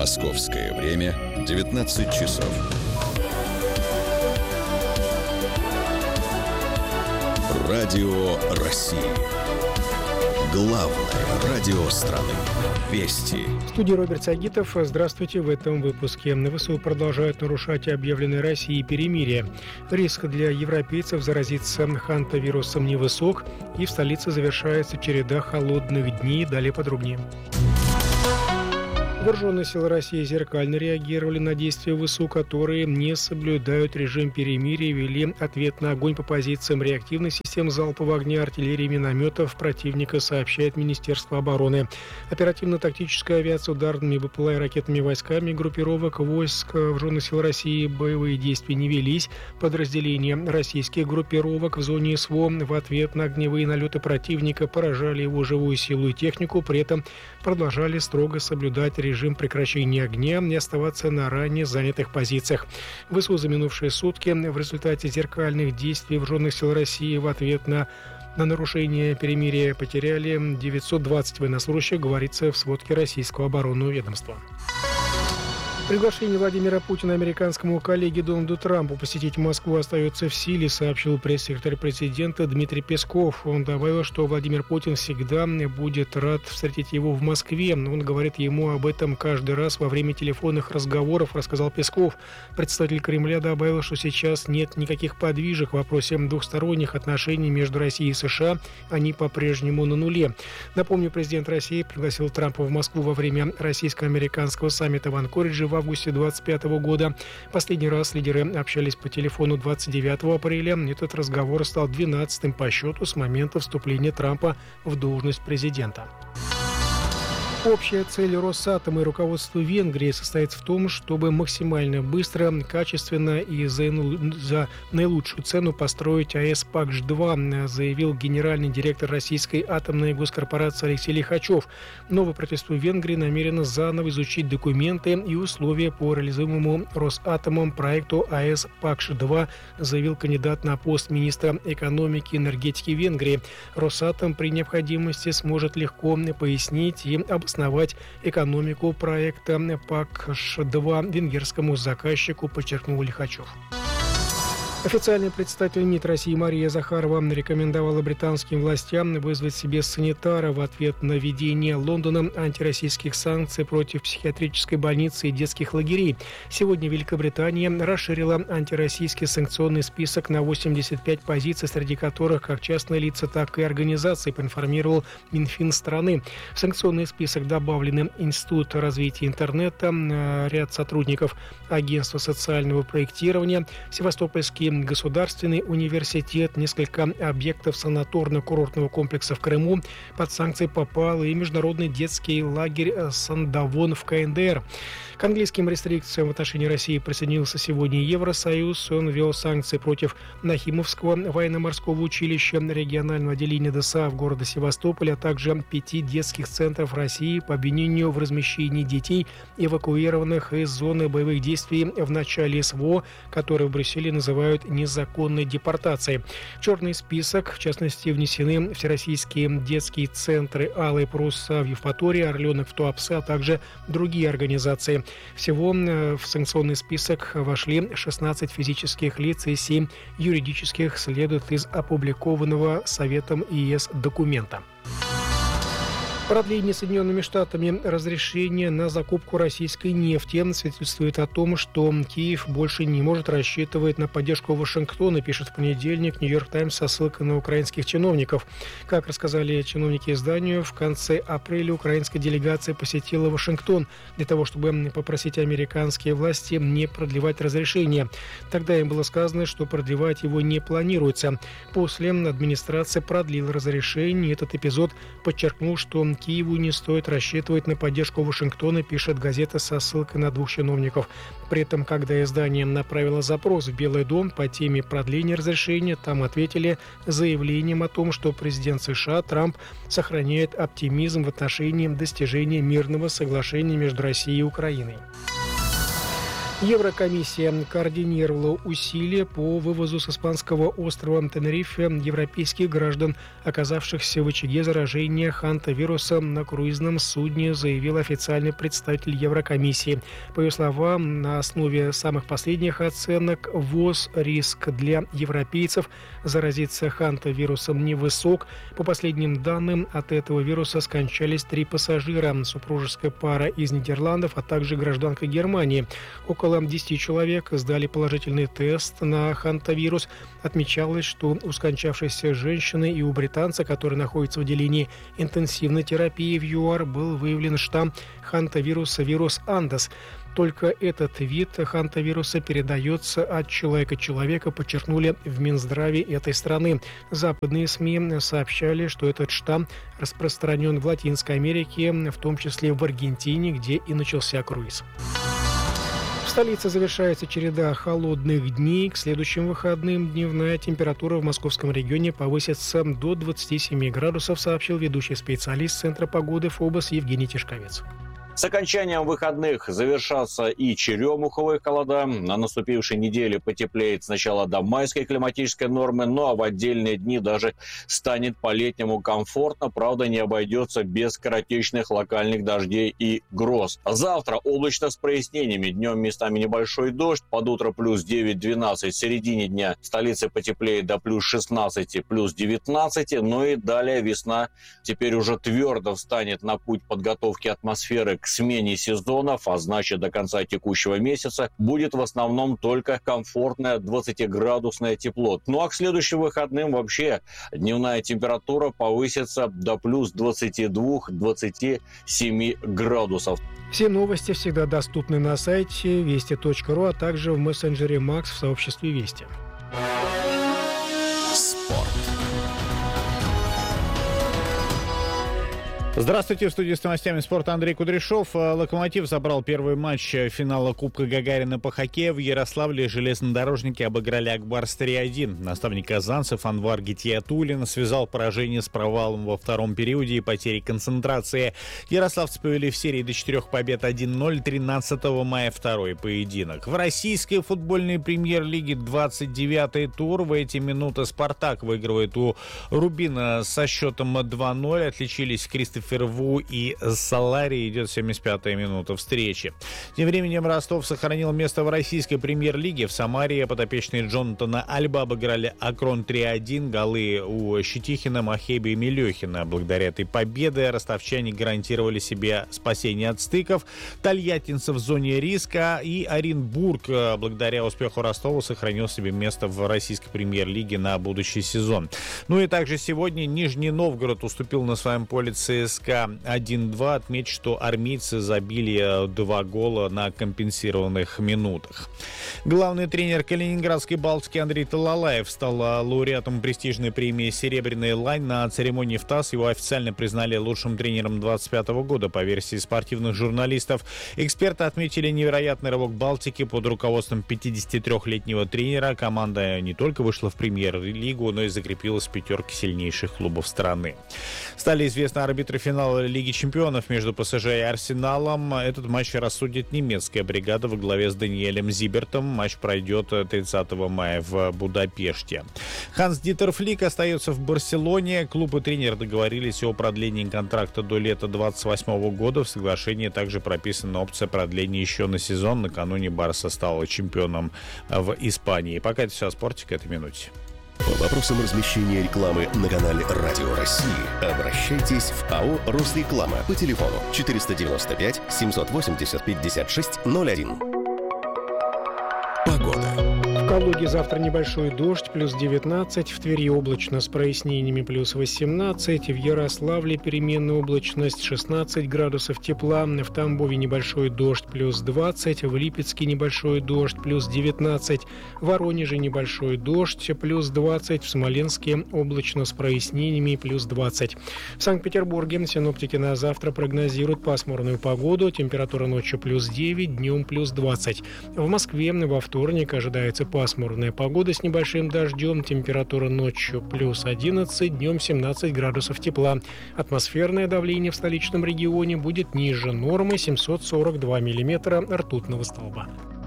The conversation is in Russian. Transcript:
Московское время 19 часов. Радио России. Главное радио страны. Вести. В студии Роберт Сагитов. Здравствуйте. В этом выпуске. ВСУ продолжают нарушать объявленное Россией перемирие. Риск для европейцев заразиться хантавирусом невысок. И в столице завершается череда холодных дней. Далее подробнее. Вооруженные силы России зеркально реагировали на действия ВСУ, которые не соблюдают режим перемирия, вели ответный огонь по позициям реактивных систем залпового огня, артиллерии, минометов противника, сообщает Министерство обороны. Оперативно-тактическая авиация ударными БПЛА и ракетными войсками группировок войск Вооруженных сил России боевые действия не велись. Подразделения российских группировок в зоне СВО в ответ на огневые налеты противника поражали его живую силу и технику, при этом продолжали строго соблюдать режим прекращения огня и оставаться на ранее занятых позициях. ВСУ за минувшие сутки в результате зеркальных действий Вооруженных сил России в ответ на нарушение перемирия потеряли 920 военнослужащих, говорится в сводке российского оборонного ведомства. Приглашение Владимира Путина американскому коллеге Дональду Трампу посетить Москву остается в силе, сообщил пресс-секретарь президента Дмитрий Песков. Он добавил, что Владимир Путин всегда будет рад встретить его в Москве. Он говорит ему об этом каждый раз во время телефонных разговоров, рассказал Песков. Представитель Кремля добавил, что сейчас нет никаких подвижек в вопросе двухсторонних отношений между Россией и США. Они по-прежнему на нуле. Напомню, президент России пригласил Трампа в Москву во время российско-американского саммита в Анкоридже в августе 2025 года. Последний раз лидеры общались по телефону 29 апреля. Этот разговор стал 12-м по счету с момента вступления Трампа в должность президента. Общая цель Росатома и руководства Венгрии состоит в том, чтобы максимально быстро, качественно и за наилучшую цену построить АЭС Пакш-2, заявил генеральный директор российской атомной госкорпорации Алексей Лихачев. Новое правительство Венгрии намерено заново изучить документы и условия по реализуемому Росатомом проекту АЭС Пакш-2, заявил кандидат на пост министра экономики и энергетики Венгрии. Росатом при необходимости сможет легко пояснить и обосновать экономику проекта Пакш-2 венгерскому заказчику, подчеркнул Лихачев. Официальный представитель МИД России Мария Захарова рекомендовала британским властям вызвать себе санитара в ответ на введение Лондоном антироссийских санкций против психиатрической больницы и детских лагерей. Сегодня Великобритания расширила антироссийский санкционный список на 85 позиций, среди которых как частные лица, так и организации, поинформировал Минфин страны. В санкционный список добавлены Институт развития интернета, ряд сотрудников Агентства социального проектирования, Севастопольский государственный университет, несколько объектов санаторно-курортного комплекса в Крыму. Под санкции попал и международный детский лагерь Сандавон в КНДР. К английским рестрикциям в отношении России присоединился сегодня Евросоюз. Он ввел санкции против Нахимовского военно-морского училища, регионального отделения ДСА в городе Севастополе, а также 5 детских центров России по обвинению в размещении детей, эвакуированных из зоны боевых действий в начале СВО, которые в Брюсселе называют незаконной депортацией. В черный список, в частности, внесены всероссийские детские центры «Алые паруса» в Евпатории, «Орленок» в Туапсе, а также другие организации. Всего в санкционный список вошли 16 физических лиц и 7 юридических, следует из опубликованного Советом ЕС документа. Продление Соединенными Штатами разрешения на закупку российской нефти свидетельствует о том, что Киев больше не может рассчитывать на поддержку Вашингтона, пишет в понедельник «Нью-Йорк Таймс» со ссылкой на украинских чиновников. Как рассказали чиновники изданию, в конце апреля украинская делегация посетила Вашингтон для того, чтобы попросить американские власти не продлевать разрешение. Тогда им было сказано, что продлевать его не планируется. После администрация продлила разрешение. Этот эпизод подчеркнул, что Киеву не стоит рассчитывать на поддержку Вашингтона, пишет газета со ссылкой на 2 чиновников. При этом, когда издание направило запрос в Белый дом по теме продления разрешения, там ответили заявлением о том, что президент США Трамп сохраняет оптимизм в отношении достижения мирного соглашения между Россией и Украиной. Еврокомиссия координировала усилия по вывозу с испанского острова Тенерифе европейских граждан, оказавшихся в очаге заражения хантавируса на круизном судне, заявил официальный представитель Еврокомиссии. По ее словам, на основе самых последних оценок ВОЗ риск для европейцев заразиться хантавирусом невысок. По последним данным, от этого вируса скончались 3 пассажира, супружеская пара из Нидерландов, а также гражданка Германии. Около 10 человек сдали положительный тест на хантавирус. Отмечалось, что у скончавшейся женщины и у британца, который находится в отделении интенсивной терапии в ЮАР, был выявлен штамм хантавируса вирус Андес. Только этот вид хантавируса передается от человека к человеку, подчеркнули в Минздраве этой страны. Западные СМИ сообщали, что этот штамм распространен в Латинской Америке, в том числе в Аргентине, где и начался круиз. В столице завершается череда холодных дней. К следующим выходным дневная температура в московском регионе повысится до 27 градусов, сообщил ведущий специалист Центра погоды ФОБОС Евгений Тишковец. С окончанием выходных завершатся и черемуховые холода. На наступившей неделе потеплеет сначала до майской климатической нормы, ну а в отдельные дни даже станет по-летнему комфортно. Правда, не обойдется без скоротечных локальных дождей и гроз. Завтра облачно с прояснениями. Днем местами небольшой дождь. Под утро плюс 9-12. В середине дня в столице потеплеет до плюс 16, плюс 19. Ну и далее весна теперь уже твердо встанет на путь подготовки атмосферы к смене сезонов, а значит до конца текущего месяца будет в основном только комфортное 20-градусное тепло. Ну а к следующим выходным вообще дневная температура повысится до плюс 22-27 градусов. Все новости всегда доступны на сайте вести.ру, а также в мессенджере Макс в сообществе Вести. Здравствуйте, в студии с новостями спорта Андрей Кудряшов. «Локомотив» забрал первый матч финала Кубка Гагарина по хоккею. В Ярославле железнодорожники обыграли Акбарс 3-1. Наставник казанцев Анвар Гитиятуллин связал поражение с провалом во втором периоде и потерей концентрации. Ярославцы повели в серии до 4 побед 1-0. 13 мая второй поединок. В российской футбольной премьер-лиге 29-й тур. В эти минуты «Спартак» выигрывает у «Рубина» со счетом 2-0. Отличились Кристофер Ву и Салари. Идет 75-я минута встречи. Тем временем Ростов сохранил место в российской премьер-лиге. В Самаре подопечные Джонатана Альба обыграли Акрон 3-1. Голы у Щетихина, Махеби и Мелехина. Благодаря этой победе ростовчане гарантировали себе спасение от стыков. Тольяттинцы в зоне риска. И Оренбург, благодаря успеху Ростова, сохранил себе место в российской премьер-лиге на будущий сезон. Ну и также сегодня Нижний Новгород уступил на своем поле ЦСКА 1-2. Отметить, что армейцы забили 2 гола на компенсированных минутах. Главный тренер калининградской «Балтики» Андрей Талалаев стал лауреатом престижной премии «Серебряный лань». На церемонии в ТАСС его официально признали лучшим тренером 2025 года по версии спортивных журналистов. Эксперты отметили невероятный рывок «Балтики» под руководством 53-летнего тренера. Команда не только вышла в премьер-лигу, но и закрепилась в 5 сильнейших клубов страны. Стали известны арбитры финала Лиги чемпионов между ПСЖ и Арсеналом. Этот матч рассудит немецкая бригада во главе с Даниэлем Зибертом. Матч пройдет 30 мая в Будапеште. Ханс-Дитер Флик остается в Барселоне. Клуб и тренер договорились о продлении контракта до лета 2028 года. В соглашении также прописана опция продления еще на сезон. Накануне Барса стала чемпионом в Испании. Пока это все о спорте к этой минуте. По вопросам размещения рекламы на канале «Радио России» обращайтесь в АО «Росреклама» по телефону 495 780 56 01. Погода. В Калуге завтра небольшой дождь, плюс 19, в Твери облачно с прояснениями, плюс 18, в Ярославле переменная облачность, 16 градусов тепла, в Тамбове небольшой дождь, плюс 20, в Липецке небольшой дождь, плюс 19, в Воронеже небольшой дождь, плюс 20, в Смоленске облачно с прояснениями, плюс 20. В Санкт-Петербурге синоптики на завтра прогнозируют пасмурную погоду, температура ночью плюс 9, днем плюс 20. В Москве во вторник ожидается пасмурная погода с небольшим дождем, температура ночью плюс 11, днем 17 градусов тепла. Атмосферное давление в столичном регионе будет ниже нормы 742 миллиметра ртутного столба.